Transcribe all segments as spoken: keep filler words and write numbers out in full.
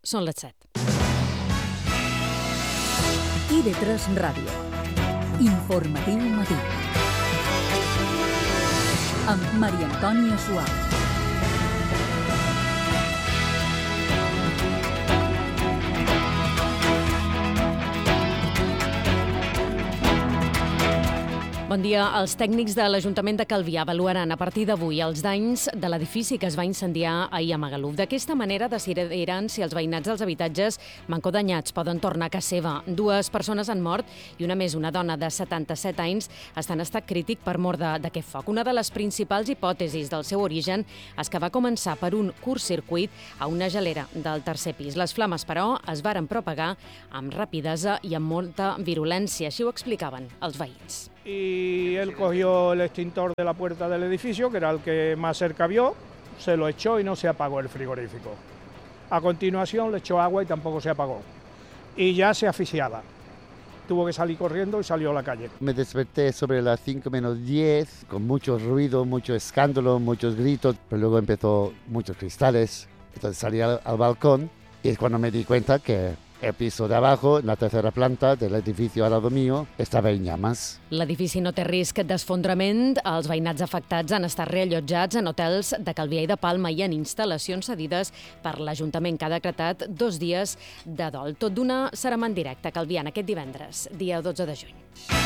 Són les set. I de tres Ràdio. Informatiu matí. Amb Maria Antònia Suau. Bon dia. Els tècnics de l'Ajuntament de Calvià avaluaran a partir d'avui els danys de l'edifici que es va incendiar ahir a Magaluf. D'aquesta manera decidiran si els veïnats dels habitatges manco danyats poden tornar a casa seva. Dues persones han mort i una més, una dona de setanta-set anys, està en estat crític per mort d'aquest foc. Una de les principals hipòtesis del seu origen és que va començar per un curt-circuit a una gelera del tercer pis. Les flames, però, es varen propagar amb rapidesa i amb molta virulència. Així ho explicaven els veïns. Y él cogió el extintor de la puerta del edificio, que era el que más cerca vio, se lo echó y no se apagó el frigorífico. A continuación le echó agua y tampoco se apagó. Y ya se asfixiaba. Tuvo que salir corriendo y salió a la calle. Me desperté sobre las cinco menos diez, con mucho ruido, mucho escándalo, muchos gritos, pero luego empezó muchos cristales. Entonces salí al, al balcón y es cuando me di cuenta que el piso de abajo, en la tercera planta del edificio al lado mío, estaba en llamas. L'edifici no té risc d'esfondrament. Els veïnats afectats han estat reallotjats en hotels de Calvià i de Palma i en instal·lacions cedides per l'Ajuntament, que ha decretat dos dies de dol. Tot d'una serem en directe a Calvià aquest divendres, dia dotze de juny.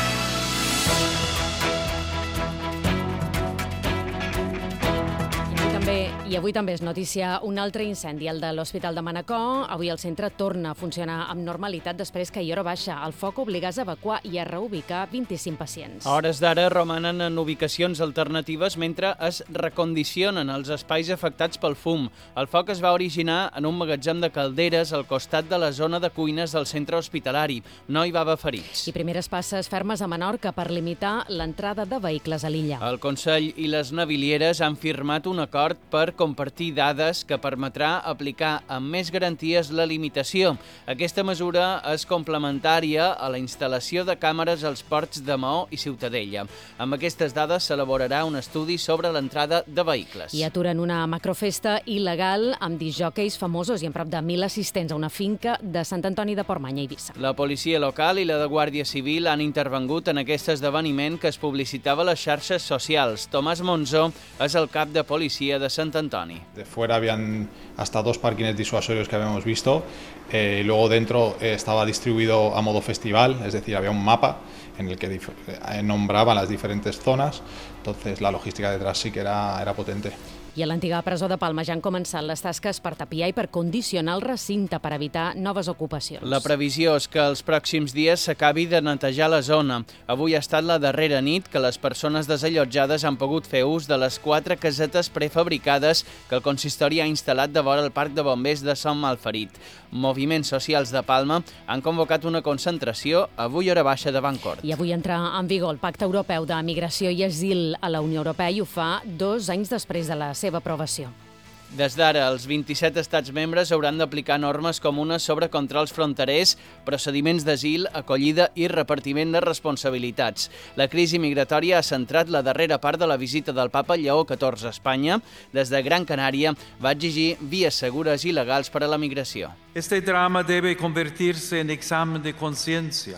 També, I avui també és notícia un altre incendi, el de l'Hospital de Manacor. Avui el centre torna a funcionar amb normalitat després que ahir a hora baixa el foc obligés a evacuar i a reubicar vint-i-cinc pacients. A hores d'ara romanen en ubicacions alternatives mentre es recondicionen els espais afectats pel fum. El foc es va originar en un magatzem de calderes al costat de la zona de cuines del centre hospitalari. No hi va haver ferits. I primeres passes fermes a Menorca per limitar l'entrada de vehicles a l'illa. El Consell i les Navilieres han firmat un acord per compartir dades que permetrà aplicar amb més garanties la limitació. Aquesta mesura és complementària a la instal·lació de càmeres als ports de Maó i Ciutadella. Amb aquestes dades s'elaborarà un estudi sobre l'entrada de vehicles. I aturen una macrofesta il·legal amb disjòqueis famosos i amb prop de mil assistents a una finca de Sant Antoni de Portmany a Eivissa. La policia local i la de Guàrdia Civil han intervengut en aquest esdeveniment que es publicitava a les xarxes socials. Tomàs Monzó és el cap de policia de Sant Antoni. De fuera habían hasta dos parkings disuasorios que habíamos visto. Eh, luego dentro eh, estaba distribuido a modo festival, es decir, había un mapa en el que eh, nombraban las diferentes zonas. Entonces la logística detrás sí que era, era potente. I a l'antiga presó de Palma ja han començat les tasques per tapiar i per condicionar el recinte per evitar noves ocupacions. La previsió és que els pròxims dies s'acabi de netejar la zona. Avui ha estat la darrera nit que les persones desallotjades han pogut fer ús de les quatre casetes prefabricades que el consistori ha instal·lat de vora el Parc de Bombers de Son Malferit. Moviments socials de Palma han convocat una concentració avui hora baixa de Bancorp. I avui entra en vigor el Pacte Europeu de Migració i Asil a la Unió Europea i ho fa dos anys després de la seva aprovació. Des d'ara, els vint-i-set estats membres hauran d'aplicar normes comunes sobre controls fronterers, procediments d'asil, acollida i repartiment de responsabilitats. La crisi migratòria ha centrat la darrera part de la visita del papa Lleó catorze a Espanya. Des de Gran Canària va exigir vies segures i legals per a la migració. Este drama debe convertirse en examen de conciencia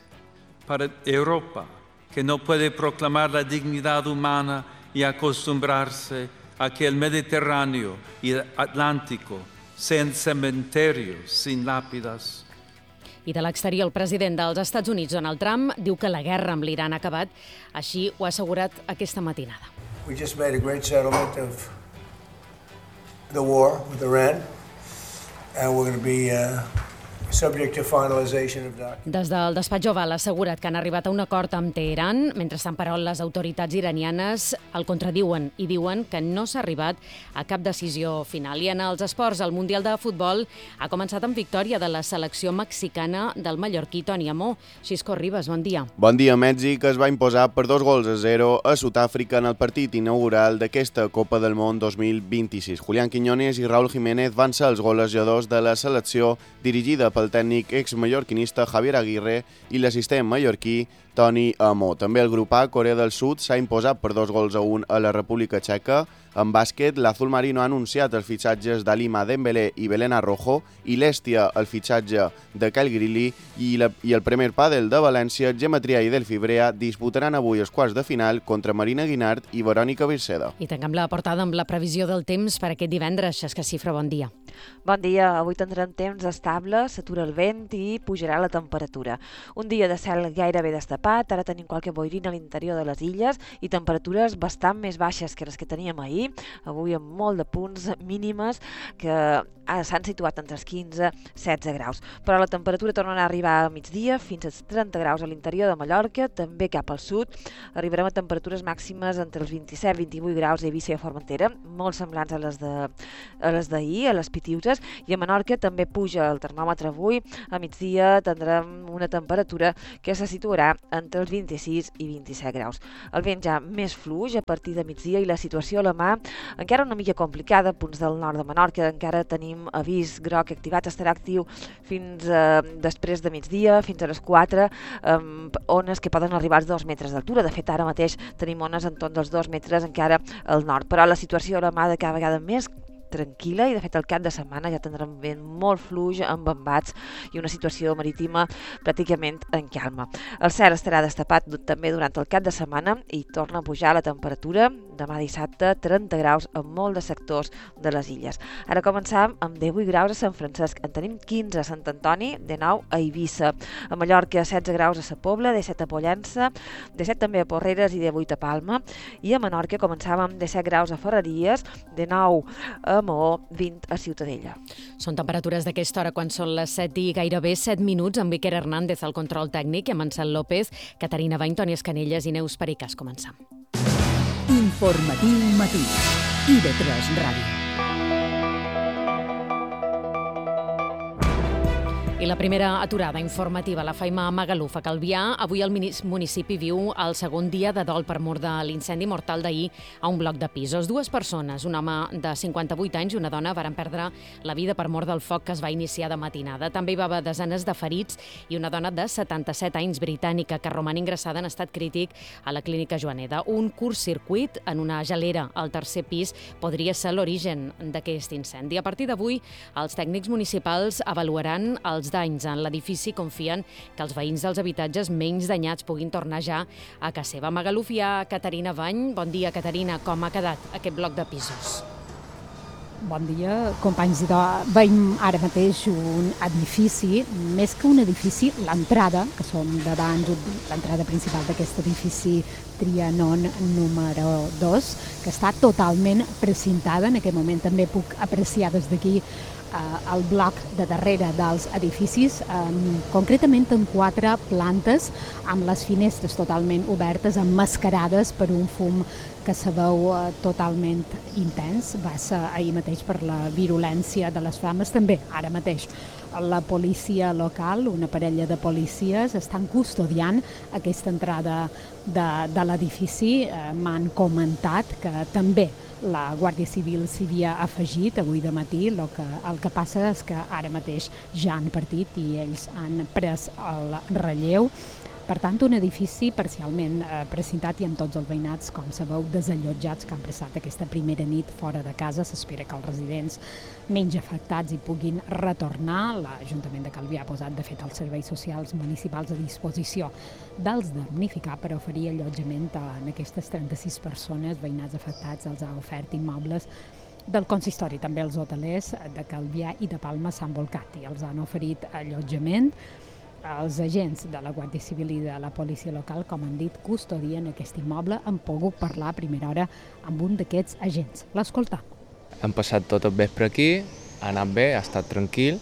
para Europa, que no puede proclamar la dignidad humana y acostumbrarse a que el Mediterráneo y el Atlántico sean cementerios sin lápidas. I de l'exterior, el president dels Estats Units, Donald Trump, diu que la guerra amb l'Iran ha acabat. Així ho ha assegurat aquesta matinada. We just made a great settlement of the war with Iran, and we're going to be uh, subject to finalization of documents. Des del despatx Oval ha assegurat que han arribat a un acord amb Teheran. Mentrestant, però, les autoritats iranianes el contradiuen i diuen que no s'ha arribat a cap decisió final. I en els esports, el Mundial de Futbol ha començat amb victòria de la selecció mexicana del mallorquí Toni Amó. Xisco Ribas, bon dia. Bon dia. Mèxic es va imposar per dos gols a zero a Sud-àfrica en el partit inaugural d'aquesta Copa del Món dos mil vint-i-sis. Julián Quiñones i Raúl Jiménez van ser els golejadors de la selecció dirigida pel tècnic ex-mallorquinista Javier Aguirre i l'assistent mallorquí Toni Amó. També el grup A, Corea del Sud, s'ha imposat per dos gols a un a la República Txeca. En bàsquet, l'Azul Marino ha anunciat els fitxatges d'Alima Dembélé i Belén Arrojo i l'Hèstia el fitxatge de Kyle Grilly i, la, i el Premier Padel de València, Gemma Trià i Delphi Brea disputaran avui els quarts de final contra Marina Guinart i Verònica Virceda. I tanquem la portada amb la previsió del temps per aquest divendres. Xesca Cifra, bon dia. Bon dia. Avui tindrem temps estable, s'atura el vent i pujarà la temperatura. Un dia de cel gairebé destapat, ara tenim qualque boirina a l'interior de les illes i temperatures bastant més baixes que les que teníem ahir. Avui amb molt de punts mínimes que s'han situat entre els quinze i setze graus. Però la temperatura tornarà a arribar a migdia fins als trenta graus a l'interior de Mallorca, també cap al sud. Arribarem a temperatures màximes entre els vint-i-set i vint-i-vuit graus a Eivissa i a Formentera, molt semblants a les de, a les d'ahir, a les Pitiuses, i a Menorca també puja el termòmetre avui. A migdia tindrem una temperatura que se situarà entre els vint-i-sis i vint-i-set graus. El vent ja més fluix a partir de migdia i la situació a la mà encara una mica complicada, punts del nord de Menorca encara tenim avís groc activat, estarà actiu fins eh, després de migdia, fins a les quatre, amb ones que poden arribar als dos metres d'altura. De fet, ara mateix tenim ones en torn dels dos metres encara al nord, però la situació a la mà de cada vegada més tranquil·la i de fet el cap de setmana ja tindrem vent molt fluix amb embats i una situació marítima pràcticament en calma. El cel estarà destapat també durant el cap de setmana i torna a pujar la temperatura. Demà dissabte trenta graus en molts de sectors de les illes. Ara començam amb divuit graus a Sant Francesc, en tenim quinze a Sant Antoni, dinou a Eivissa, a Mallorca setze graus a Sa Pobla, disset a Pollença, disset també a Porreres i divuit a Palma, i a Menorca començàvem amb disset graus a Ferreries, dinou a Maó, vint a Ciutadella. Són temperatures d'aquesta hora quan són les set i gairebé set minuts, amb Iker Hernández al control tècnic, amb Ansel López, Caterina Bany, Toni Escanelles i Neus Pericàs. Començam. Informatiu matí. I de tres Ràdio. I la primera aturada informativa la faim a Magaluf, a Calvià. Avui el municipi viu el segon dia de dol per mort de l'incendi mortal d'ahir a un bloc de pisos. Dues persones, un home de cinquanta-vuit anys i una dona, varen perdre la vida per mort del foc que es va iniciar de matinada. També hi va haver desenes de ferits i una dona de setanta-set anys britànica que roman ingressada en estat crític a la clínica Joaneda. Un curtcircuit en una gelera al tercer pis podria ser l'origen d'aquest incendi. A partir d'avui, els tècnics municipals avaluaran els danys en l'edifici, confien que els veïns dels habitatges menys danyats puguin tornar ja a casa seva. A Magaluf hi ha Caterina Bany. Bon dia, Caterina. Com ha quedat aquest bloc de pisos? Bon dia, companys. Veiem ara mateix un edifici, més que un edifici, l'entrada, que som davant l'entrada principal d'aquest edifici Trianon número dos, que està totalment precintada. En aquest moment també puc apreciar des d'aquí el bloc de darrere dels edificis, concretament en quatre plantes, amb les finestres totalment obertes, emmascarades per un fum que se veu totalment intens. Va ser ahir mateix per la virulència de les flames. També, ara mateix, la policia local, una parella de policies, estan custodiant aquesta entrada de, de l'edifici. M'han comentat que també la Guàrdia Civil s'hi havia afegit avui de matí. El que, el que passa és que ara mateix ja han partit i ells han pres el relleu. Per tant, un edifici parcialment eh, precintat i amb tots els veïnats, com sabeu, desallotjats, que han passat aquesta primera nit fora de casa. S'espera que els residents menys afectats hi puguin retornar. L'Ajuntament de Calvià ha posat, de fet, els serveis socials municipals a disposició dels damnificar per oferir allotjament a aquestes trenta-sis persones, veïnats afectats. Els ha ofert immobles del consistori. També els hotelers de Calvià i de Palma s'han volcat i els han oferit allotjament. Els agents de la Guàrdia Civil i de la policia local, com han dit, custodien aquest immoble. Han pogut parlar a primera hora amb un d'aquests agents. L'escoltam. Hem passat tot el vespre aquí, ha anat bé, ha estat tranquil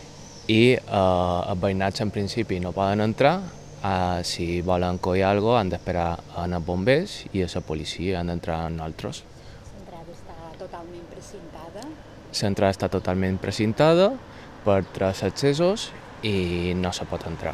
i eh, els veïnats en principi no poden entrar. Eh, si volen coir alguna cosa han d'esperar a els bombers i a la policia han d'entrar nosaltres. L'entrada està totalment precintada? L'entrada està totalment precintada per tres accessos i no se pot entrar.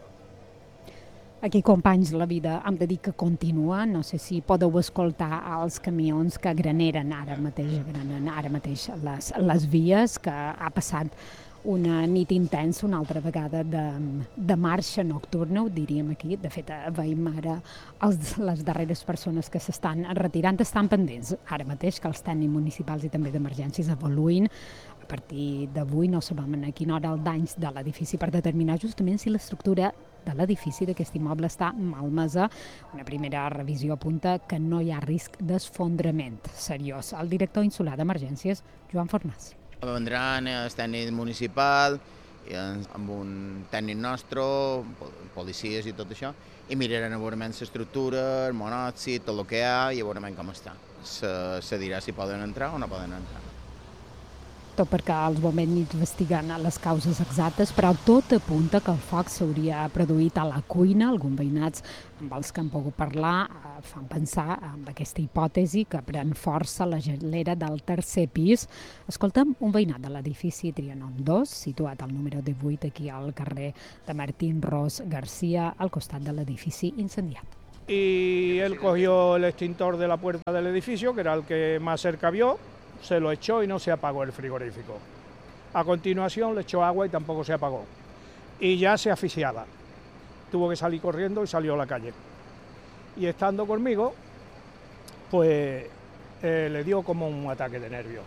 Aquí, companys, la vida hem de dir que continua. No sé si podeu escoltar els camions que graneren ara mateix, granen ara mateix les, les vies, que ha passat una nit intensa, una altra vegada de, de marxa nocturna, ho diríem aquí. De fet, veiem ara els, les darreres persones que s'estan retirant, estan pendents ara mateix que els tècnics municipals i també d'emergències avaluïn. A partir d'avui no sabem a quina hora el danys de l'edifici per determinar justament si l'estructura de l'edifici d'aquest immoble està malmesa. Una primera revisió apunta que no hi ha risc d'esfondrament seriós. El director insular d'emergències, Joan Fornàs. Vendran el tècnic municipal, amb un tècnic nostre, policies i tot això, i miraran a veure l'estructura, el monòxid, tot el que hi ha, i a veure com està. Se, se dirà si poden entrar o no poden entrar. Tot perquè els bombers investiguen les causes exactes, però tot apunta que el foc s'hauria produït a la cuina. Alguns veïnats amb els que han pogut parlar fan pensar en aquesta hipòtesi que pren força la gelera del tercer pis. Escolta'm un veïnat de l'edifici Trianon dos, situat al número divuit, aquí al carrer de Martín Ros García, al costat de l'edifici incendiat. Y él cogió el extintor de la puerta del edificio, que era el que más cerca vio, se lo echó y no se apagó el frigorífico. A continuación le echó agua y tampoco se apagó. Y ya se asfixiaba. Tuvo que salir corriendo y salió a la calle. Y estando conmigo, pues eh, le dio como un ataque de nervios.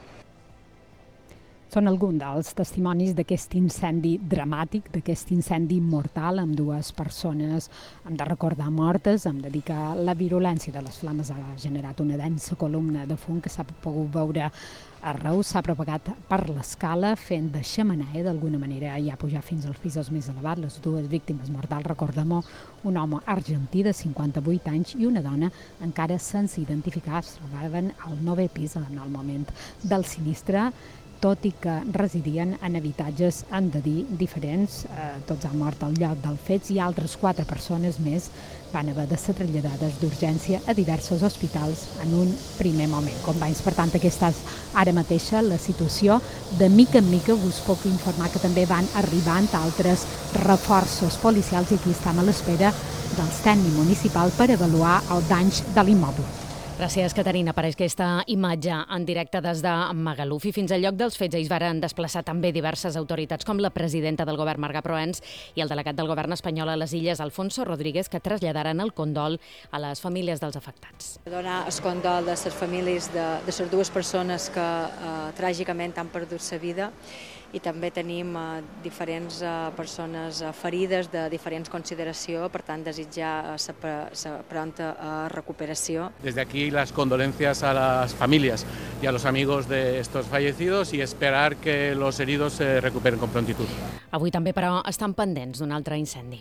Són alguns dels testimonis d'aquest incendi dramàtic, d'aquest incendi mortal amb dues persones. Hem de recordar mortes, hem de dir que la virulència de les flames ha generat una densa columna de fum que s'ha pogut veure arreu, s'ha propagat per l'escala, fent de xemeneia d'alguna manera i ha pujat fins als pisos més elevats. Les dues víctimes mortals, recordem-ho, un home argentí de cinquanta-vuit anys i una dona encara sense identificar, es trobaven al novè pis en el moment del sinistre, tot i que residien en habitatges, han de dir, diferents. Eh, tots han mort al lloc dels fets i altres quatre persones més van haver de ser traslladades d'urgència a diversos hospitals en un primer moment. Companys, per tant, aquesta és ara mateixa la situació. De mica en mica us puc informar que també van arribant altres reforços policials i aquí estem a l'espera dels tècnics municipals per avaluar el danys de l'immoble. Gràcies, Caterina, per aquesta imatge en directe des de Magaluf. I fins al lloc dels fets ells varen desplaçar també diverses autoritats, com la presidenta del govern, Marga Proens, i el delegat del govern espanyol a les Illes, Alfonso Rodríguez, que traslladaren el condol a les famílies dels afectats. Donar el condol de les famílies de, de les dues persones que eh, tràgicament han perdut la vida, i també tenim eh, diferents eh, persones eh, ferides de diferents consideració, per tant desitjar la pronta eh, recuperació. Desde aquí las condolencias a las familias y a los amigos de estos fallecidos y esperar que los heridos se recuperen con prontitud. Avui també, però, estan pendents d'un altre incendi.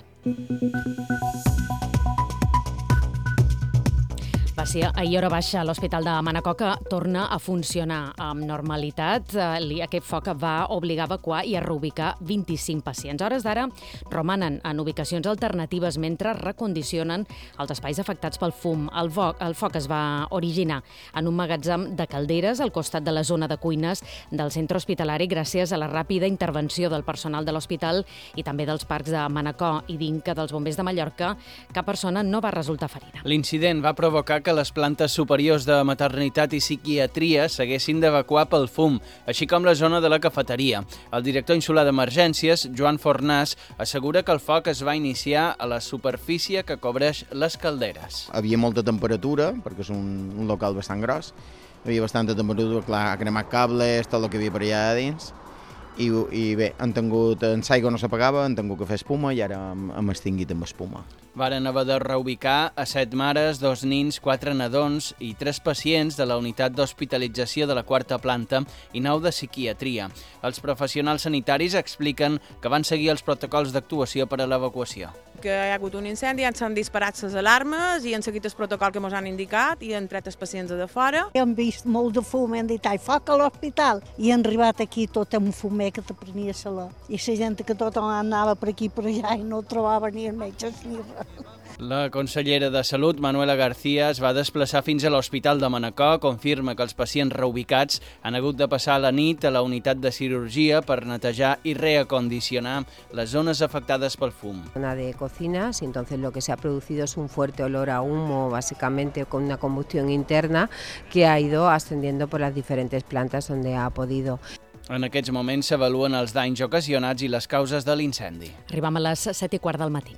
Va ser ahir hora baixa a l'Hospital de Manacor, que torna a funcionar amb normalitat. Aquest foc va obligar a evacuar i a reubicar vint-i-cinc pacients. A hores d'ara romanen en ubicacions alternatives mentre recondicionen els espais afectats pel fum. El foc, el foc es va originar en un magatzem de calderes al costat de la zona de cuines del centre hospitalari gràcies a la ràpida intervenció del personal de l'hospital i també dels parcs de Manacor i d'Inca dels bombers de Mallorca. Cap persona no va resultar ferida. L'incident va provocar que les plantes superiors de maternitat i psiquiatria s'haguessin d'evacuar pel fum, així com la zona de la cafeteria. El director insular d'emergències, Joan Fornàs, assegura que el foc es va iniciar a la superfície que cobreix les calderes. Havia molta temperatura, perquè és un, un local bastant gros, hi havia bastanta temperatura, clar, ha cremat cables, tot el que havia per allà dins, i, i bé, han tingut, en l'aigua no s'apagava, han tingut que fer espuma i ara hem, hem extingit amb espuma. Varen haver de reubicar a set mares, dos nins, quatre nadons i tres pacients de la unitat d'hospitalització de la quarta planta i nou de psiquiatria. Els professionals sanitaris expliquen que van seguir els protocols d'actuació per a l'evacuació. Que hi ha hagut un incendi, s'han disparat les alarmes i han seguit el protocol que ens han indicat i han tret els pacients de fora. Hem vist molt de fum, hem dit, ai, foc a l'hospital. I han arribat aquí tot amb fumer que te prenia la. I la gent que tot anava per aquí per allà i no trobava ni els metges ni res. La consellera de Salut, Manuela García, es va desplaçar fins a l'Hospital de Manacor, confirma que els pacients reubicats han hagut de passar la nit a la unitat de cirurgia per netejar i reacondicionar les zones afectades pel fum. Zona de cocinas, y entonces lo que se ha producido es un fuerte olor a humo, básicamente con una combustión interna que ha ido ascendiendo por las diferentes plantas donde ha podido. En aquests moments s'avaluen els danys ocasionats i les causes de l'incendi. Arribem a les set i quart del matí.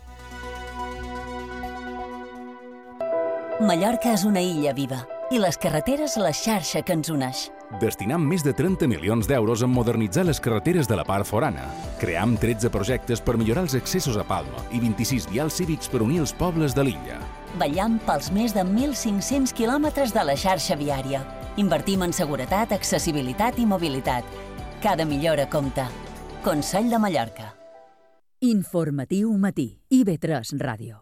Mallorca és una illa viva i les carreteres la xarxa que ens uneix. Destinam més de trenta milions d'euros en modernitzar les carreteres de la part forana. Cream tretze projectes per millorar els accessos a Palma i vint-i-sis vials cívics per unir els pobles de l'illa. Vetllam pels més de mil cinc-cents quilòmetres de la xarxa viària. Invertim en seguretat, accessibilitat i mobilitat. Cada millora compta. Consell de Mallorca. Informatiu matí. I ve tres Ràdio.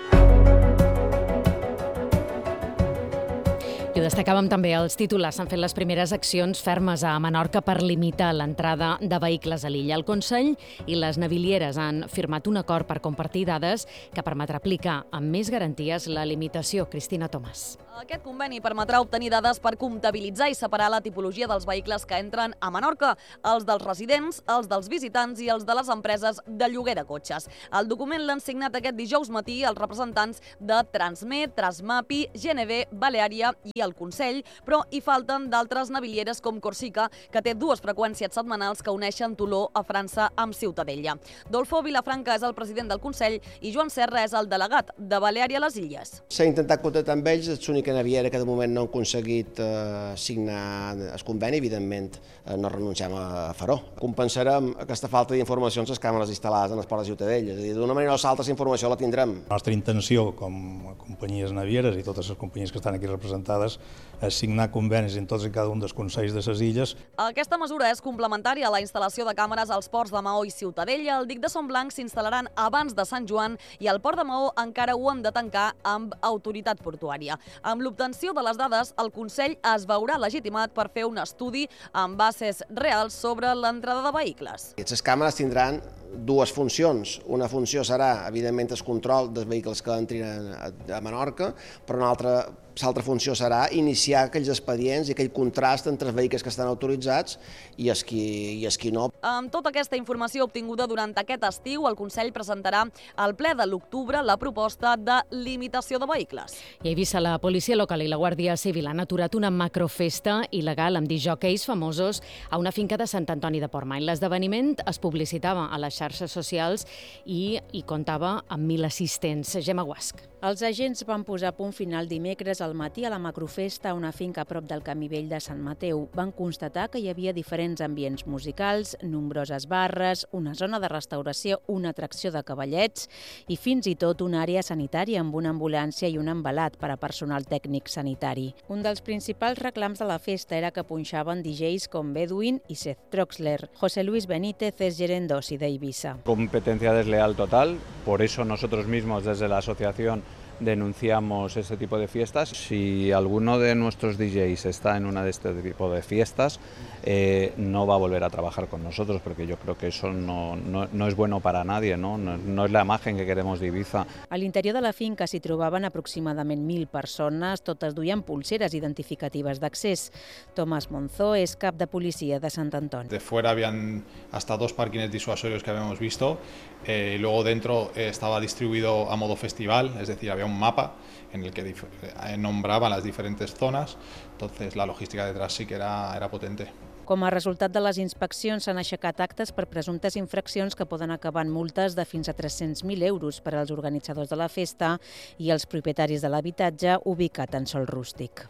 I destacàvem també els titulars. S'han fet les primeres accions fermes a Menorca per limitar l'entrada de vehicles a l'illa. El Consell i les navilieres han firmat un acord per compartir dades que permetrà aplicar amb més garanties la limitació. Cristina Tomàs. Aquest conveni permetrà obtenir dades per comptabilitzar i separar la tipologia dels vehicles que entren a Menorca, els dels residents, els dels visitants i els de les empreses de lloguer de cotxes. El document l'han signat aquest dijous matí els representants de Transmet, Transmapi, G N V, Baleària i el Consell, però hi falten d'altres navilieres com Corsica, que té dues freqüències setmanals que uneixen Toló a França amb Ciutadella. Dolfo Vilafranca és el president del Consell i Joan Serra és el delegat de Baleària a les Illes. S'ha intentat contactar amb ells, és l'única naviera que de moment no han aconseguit eh, signar el conveni, evidentment eh, no renunciem a Faró. Compensarem aquesta falta d'informació amb les càmeres instal·lades en els ports de Ciutadella, és a dir, d'una manera o l'altra la informació la tindrem. La nostra intenció com a companyies navieres i totes les companyies que estan aquí representades és signar convenis en tots i cada un dels consells de les illes. Aquesta mesura és complementària a la instal·lació de càmeres als ports de Maó i Ciutadella. El dic de Son Blanc s'instal·laran abans de Sant Joan i al port de Maó encara ho han de tancar amb autoritat portuària. Amb l'obtenció de les dades, el Consell es veurà legitimat per fer un estudi amb bases reals sobre l'entrada de vehicles. Les càmeres tindran dues funcions. Una funció serà, evidentment, el control dels vehicles que entrin a Menorca, però una altra L'altra funció serà iniciar aquells expedients i aquell contrast entre els vehicles que estan autoritzats i els qui, i els qui no. Amb tota aquesta informació obtinguda durant aquest estiu, el Consell presentarà al ple de l'octubre la proposta de limitació de vehicles. I a Eivissa, la policia local i la Guàrdia Civil han aturat una macrofesta il·legal amb disjòqueis famosos a una finca de Sant Antoni de Portmany. L'esdeveniment es publicitava a les xarxes socials i hi comptava amb mil assistents. Gemma Guasc. Els agents van posar punt final dimecres al matí a la macrofesta a una finca a prop del Camí Vell de Sant Mateu. Van constatar que hi havia diferents ambients musicals, nombroses barres, una zona de restauració, una atracció de cavallets i fins i tot una àrea sanitària amb una ambulància i un envelat per a personal tècnic sanitari. Un dels principals reclams de la festa era que punxaven D Js com Bedouin i Seth Troxler. José Luis Benítez és gerent d'oci d'Eivissa. Competencia desleal total, por eso nosotros mismos desde la asociación denunciamos este tipo de fiestas. Si alguno de nuestros D Js está en una de este tipo de fiestas, eh, no va a volver a trabajar con nosotros, porque yo creo que eso no, no, no es bueno para nadie, ¿no? No, no es la imagen que queremos de Ibiza. A l'interior de la finca s'hi trobaven aproximadament mil persones, totes duien pulseres identificatives d'accés. Tomás Monzó és cap de policia de Sant Antoni. De fuera habían hasta dos parkings disuasorios que habíamos visto, eh, y luego dentro eh, estaba distribuido a modo festival, es decir, había un mapa en el que eh, nombraban las diferentes zonas, entonces la logística detrás sí que era, era potente. Com a resultat de les inspeccions s'han aixecat actes per presumptes infraccions que poden acabar en multes de fins a tres-cents mil euros per als organitzadors de la festa i els propietaris de l'habitatge ubicat en sòl rústic.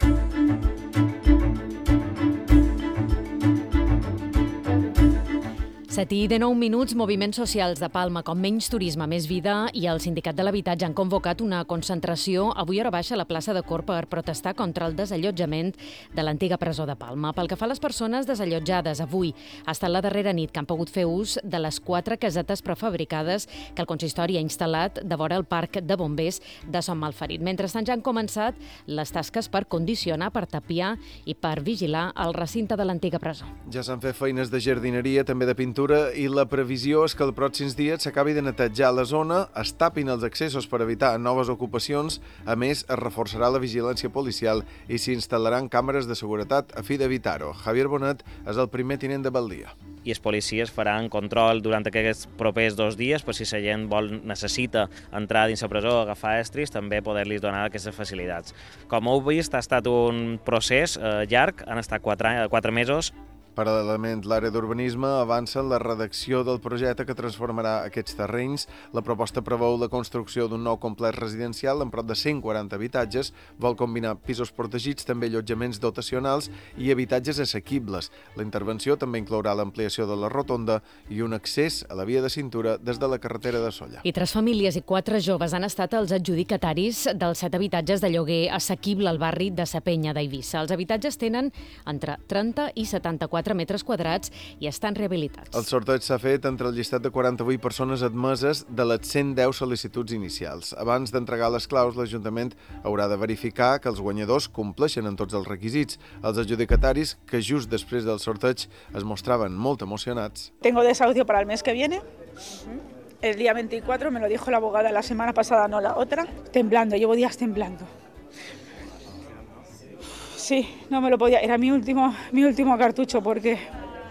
set i dinou minuts, moviments socials de Palma com Menys Turisme, Més Vida i el Sindicat de l'Habitatge han convocat una concentració avui a hora baixa a la plaça de Cor per protestar contra el desallotjament de l'antiga presó de Palma. Pel que fa a les persones desallotjades, avui ha estat la darrera nit que han pogut fer ús de les quatre casetes prefabricades que el consistori ha instal·lat de vora el parc de bombers de Son Malferit. Mentrestant ja han començat les tasques per condicionar, per tapiar i per vigilar el recinte de l'antiga presó. Ja s'han fet feines de jardineria, també de pintura, i la previsió és que els pròxims dies s'acabi de netejar la zona, es tapin els accessos per evitar noves ocupacions. A més, es reforçarà la vigilància policial i s'instal·laran càmeres de seguretat a fi d'evitar-ho. Javier Bonet és el primer tinent de Baldia. I els policies faran control durant aquests propers dos dies, per si la gent vol, necessita entrar dins la presó o agafar estris, també poder-los donar aquestes facilitats. Com heu vist, ha estat un procés eh, llarg, han estat quatre, quatre mesos. Paral·lelament, l'àrea d'urbanisme avança en la redacció del projecte que transformarà aquests terrenys. La proposta preveu la construcció d'un nou complex residencial amb prop de cent quaranta habitatges, vol combinar pisos protegits, també allotjaments dotacionals i habitatges assequibles. La intervenció també inclourà l'ampliació de la rotonda i un accés a la via de cintura des de la carretera de Solla. I tres famílies i quatre joves han estat els adjudicataris dels set habitatges de lloguer assequible al barri de Sa Penya d'Eivissa. Els habitatges tenen entre trenta i setanta-quatre metres quadrats i estan rehabilitats. El sorteig s'ha fet entre el llistat de quaranta-vuit persones admeses de les cent deu sol·licituds inicials. Abans d'entregar les claus, l'Ajuntament haurà de verificar que els guanyadors compleixen en tots els requisits. Els adjudicataris, que just després del sorteig es mostraven molt emocionats. Tengo desahucio para el mes que viene. El día veinticuatro me lo dijo la abogada la semana pasada, no la otra. Temblando, llevo días temblando. Sí, no me lo podía, era mi último, mi último cartucho porque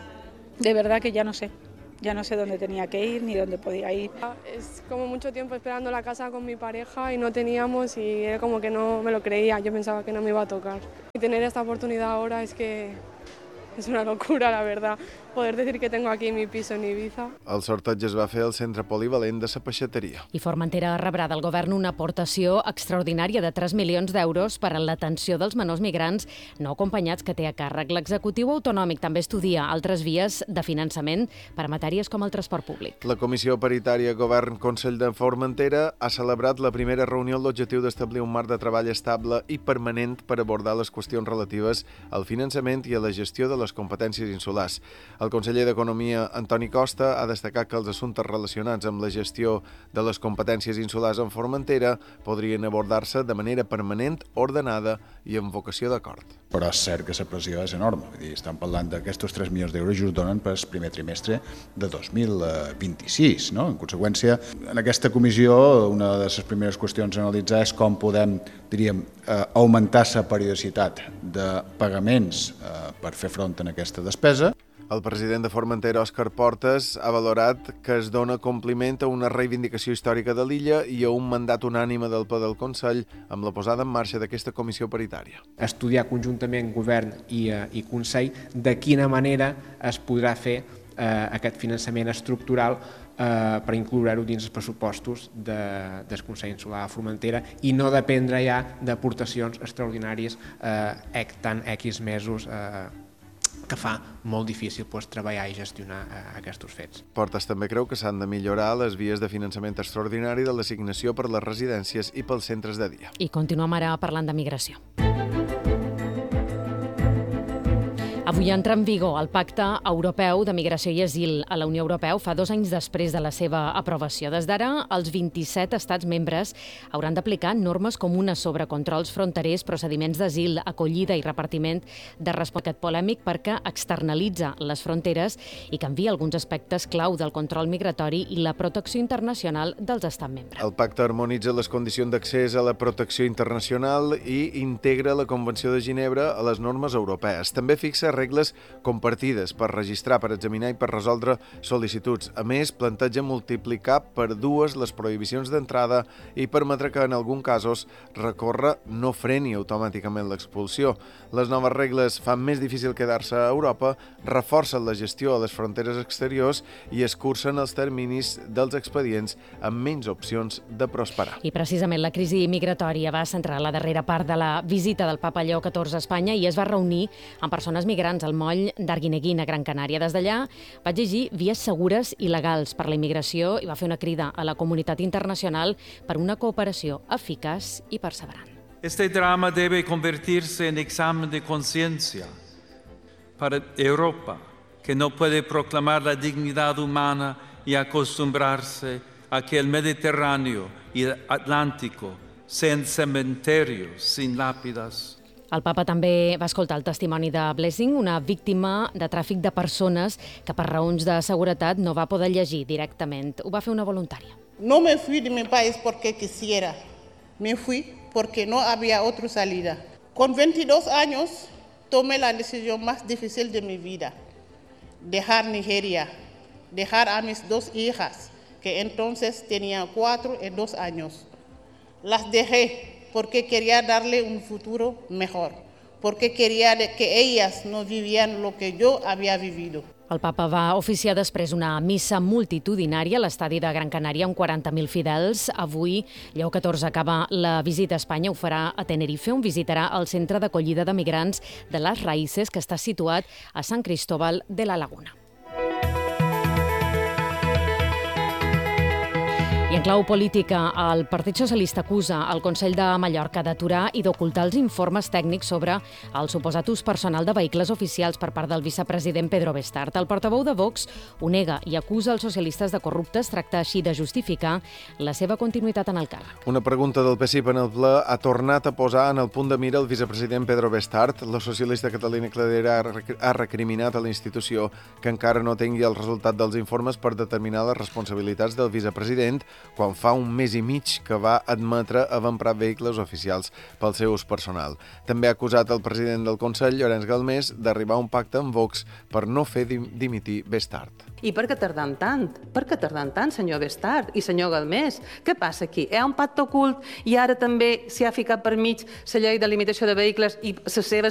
de verdad que ya no sé, ya no sé dónde tenía que ir ni dónde podía ir. Es como mucho tiempo esperando la casa con mi pareja y no teníamos y era como que no me lo creía, yo pensaba que no me iba a tocar. Y tener esta oportunidad ahora es que es una locura, la verdad, poder decir que tengo aquí mi piso en Ibiza. El sorteig es va fer al centre polivalent de la Peixateria. I Formentera rebrà del govern una aportació extraordinària de tres milions d'euros per a l'atenció dels menors migrants no acompanyats que té a càrrec. L'executiu autonòmic també estudia altres vies de finançament per a matèries com el transport públic. La Comissió Paritària Govern-Consell de Formentera ha celebrat la primera reunió amb l'objectiu d'establir un marc de treball estable i permanent per abordar les qüestions relatives al finançament i a la gestió de les competències insulars. El conseller d'Economia, Antoni Costa, ha destacat que els assumptes relacionats amb la gestió de les competències insulars en Formentera podrien abordar-se de manera permanent, ordenada i amb vocació d'acord. Però és cert que la pressió és enorme. Vull dir, estem parlant d'aquests tres milions d'euros just donen per al primer trimestre de dos mil vint-i-sis. No? En conseqüència, en aquesta comissió, una de les primeres qüestions a analitzar és com podem, diríem, eh, augmentar la periodicitat de pagaments eh, per fer front a aquesta despesa. El president de Formentera, Òscar Portes, ha valorat que es dona compliment a una reivindicació històrica de l'illa i a un mandat unànime del ple del Consell amb la posada en marxa d'aquesta comissió paritària. Estudiar conjuntament govern i, eh, i Consell de quina manera es podrà fer eh, aquest finançament estructural eh, per incloure-ho dins els pressupostos de, del Consell Insular de Formentera i no dependre ja d'aportacions extraordinàries eh, tant X mesos eh, que fa molt difícil pues, treballar i gestionar eh, aquests fets. Portes també creu que s'han de millorar les vies de finançament extraordinari de l'assignació per les residències i pels centres de dia. I continuem ara parlant de migració. Avui entra en vigor el Pacte Europeu de Migració i Asil a la Unió Europea fa dos anys després de la seva aprovació. Des d'ara, els vint-i-set estats membres hauran d'aplicar normes comunes sobre controls fronterers, procediments d'asil, acollida i repartiment de resposta polèmic perquè externalitza les fronteres i canvia alguns aspectes clau del control migratori i la protecció internacional dels estats membres. El pacte harmonitza les condicions d'accés a la protecció internacional i integra la Convenció de Ginebra a les normes europees. També fixa regles compartides per registrar, per examinar i per resoldre sol·licituds. A més, planteja multiplicar per dues les prohibicions d'entrada i permetre que, en alguns casos, recórrer no freni automàticament l'expulsió. Les noves regles fan més difícil quedar-se a Europa, reforcen la gestió a les fronteres exteriors i escurcen els terminis dels expedients amb menys opcions de prosperar. I precisament la crisi migratòria va centrar la darrera part de la visita del Papa Lleó catorze a Espanya i es va reunir amb persones migrants al moll d'Arguineguín, a Gran Canària. Des d'allà va exigir vies segures i legals per la immigració i va fer una crida a la comunitat internacional per una cooperació eficaç i perseverant. Este drama debe convertirse en examen de conciencia para Europa, que no puede proclamar la dignidad humana y acostumbrarse a que el Mediterráneo y el Atlántico sean cementerios sin lápidas. El papa també va escoltar el testimoni de Blessing, una víctima de tràfic de persones que per raons de seguretat no va poder llegir directament. Ho va fer una voluntària. No me fui de mi país porque quisiera. Me fui porque no había otra salida. Con veintidós años tomé la decisión más difícil de mi vida. Dejar Nigeria, dejar a mis dos hijas, que entonces tenían cuatro y dos años. Las dejé porque quería darle un futuro mejor, porque quería que ellas no vivían lo que yo había vivido. El papa va oficiar després una missa multitudinària a l'estadi de Gran Canària amb quaranta mil fidels. Avui, Lleó catorze acaba la visita a Espanya, ho farà a Tenerife, on visitarà el centre d'acollida de migrants de Las Raíces, que està situat a Sant Cristóbal de la Laguna. I en clau política, el Partit Socialista acusa el Consell de Mallorca d'aturar i d'ocultar els informes tècnics sobre el suposat ús personal de vehicles oficials per part del vicepresident Pedro Bestart. El portaveu de Vox ho nega i acusa els socialistes de corruptes, tracta així de justificar la seva continuïtat en el càrrec. Una pregunta del P S I P en el ple ha tornat a posar en el punt de mira el vicepresident Pedro Bestart. La socialista Catalina Cladera ha recriminat a la institució que encara no tingui el resultat dels informes per determinar les responsabilitats del vicepresident, quan fa un mes i mig que va admetre haver emprat vehicles oficials pel seu ús personal. També ha acusat el president del Consell, Llorenç Galmés, d'arribar a un pacte amb Vox per no fer dimitir Bestart. I per què tardam tant? Per què tardam tant, senyor Bestart i senyor Galmés? Què passa aquí? Hi ha un pacte ocult i ara també s'hi ha ficat per mig la llei de limitació de vehicles i les seves